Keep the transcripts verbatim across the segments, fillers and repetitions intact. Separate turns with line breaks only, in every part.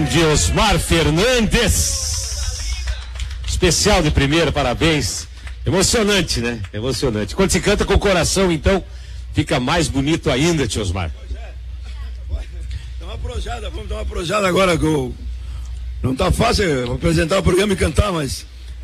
grande Osmar Fernandes. Especial de primeira, parabéns. Emocionante, né? Emocionante. Quando se canta com o coração, então, fica mais bonito ainda, tio Osmar.
Dá uma projada, vamos dar uma projada agora. Com... Não tá fácil apresentar o programa e cantar, mas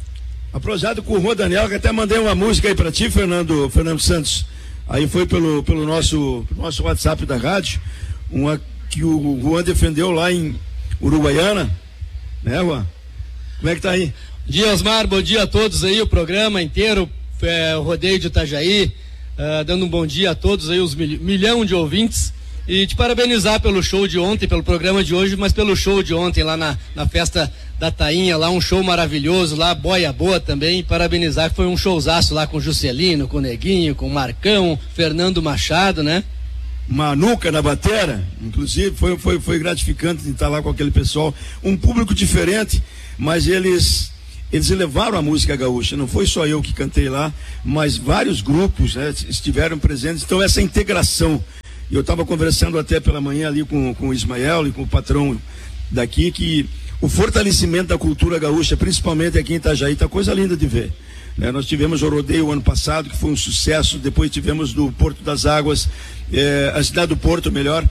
a projada com o Juan Daniel, que até mandei uma música aí pra ti, Fernando, Fernando Santos. Aí foi pelo, pelo nosso, nosso WhatsApp da rádio, uma que o Juan defendeu lá em Uruguaiana, né, Juan? Como é que tá aí?
Bom dia, Osmar, bom dia a todos aí, o programa inteiro, é, o rodeio de Itajaí, uh, dando um bom dia a todos aí, os mil, milhão de ouvintes, e te parabenizar pelo show de ontem, pelo programa de hoje, mas pelo show de ontem lá na, na festa da Tainha, lá um show maravilhoso, lá boia boa também, e parabenizar que foi um showzaço lá com o Juscelino, com o Neguinho, com o Marcão, Fernando Machado, né?
Manuca na batera, inclusive foi, foi, foi gratificante estar lá com aquele pessoal, um público diferente, mas eles eles elevaram a música gaúcha, não foi só eu que cantei lá, mas vários grupos, né, estiveram presentes, então essa integração, eu estava conversando até pela manhã ali com, com o Ismael e com o patrão daqui, que o fortalecimento da cultura gaúcha, principalmente aqui em Itajaí, tá coisa linda de ver. Né? Nós tivemos o rodeio ano passado, que foi um sucesso, depois tivemos do Porto das Águas, eh, a cidade do Porto, melhor,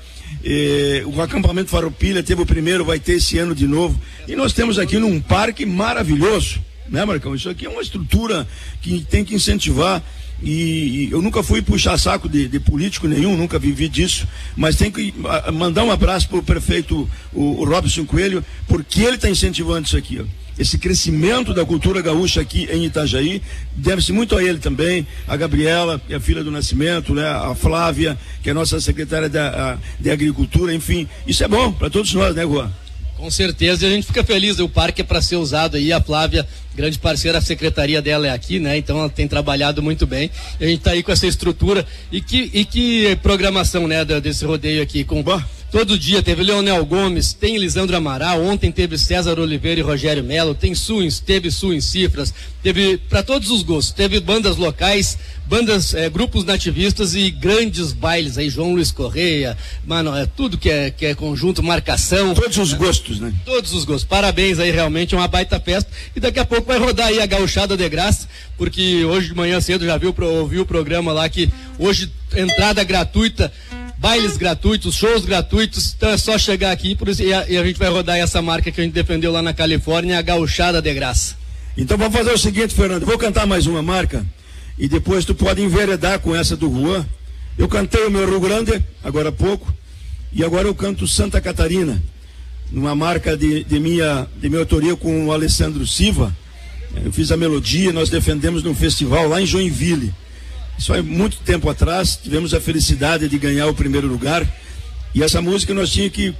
eh, o acampamento Farroupilha teve o primeiro, vai ter esse ano de novo, e nós temos aqui num parque maravilhoso, né, Marcão? Isso aqui é uma estrutura que tem que incentivar, e, e eu nunca fui puxar saco de, de político nenhum, nunca vivi disso, mas tem que a, mandar um abraço para o prefeito, o, o Robson Coelho, porque ele está incentivando isso aqui, ó. Esse crescimento da cultura gaúcha aqui em Itajaí deve-se muito a ele também, a Gabriela, que é a filha do Nascimento, né? A Flávia, que é a nossa secretária da, a, de Agricultura, enfim, isso é bom para todos nós, né, Juan?
Com certeza, e a gente fica feliz, o parque é para ser usado aí, a Flávia, grande parceira, a secretaria dela é aqui, né, então ela tem trabalhado muito bem, e a gente tá aí com essa estrutura, e que, e que programação, né, desse rodeio aqui, com... Bah. Todo dia teve Leonel Gomes, tem Lisandro Amaral, ontem teve César Oliveira e Rogério Melo, tem Sul, teve Sul em Cifras, teve para todos os gostos, teve bandas locais, bandas, é, grupos nativistas e grandes bailes aí, João Luiz Correia, mano, é tudo que é, que é conjunto, marcação.
Todos os gostos, né?
Todos os gostos, parabéns aí, realmente é uma baita festa, e daqui a pouco vai rodar aí a Gauchada de Graça, porque hoje de manhã cedo já viu, ouvi o programa lá que hoje entrada gratuita, bailes gratuitos, shows gratuitos, então é só chegar aqui por isso, e, a, e a gente vai rodar essa marca que a gente defendeu lá na Califórnia, a Gauchada de Graça.
Então vamos fazer o seguinte, Fernando, vou cantar mais uma marca e depois tu pode enveredar com essa do Juan. Eu cantei o meu Rio Grande agora há pouco e agora eu canto Santa Catarina, numa marca de, de, minha, de minha autoria com o Alessandro Silva. Eu fiz a melodia, nós defendemos num festival lá em Joinville. Isso há muito tempo atrás, tivemos a felicidade de ganhar o primeiro lugar, e essa música nós tínhamos que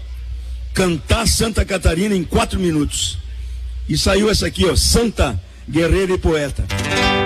cantar Santa Catarina em quatro minutos, e saiu essa aqui, ó, Santa, Guerreira e Poeta.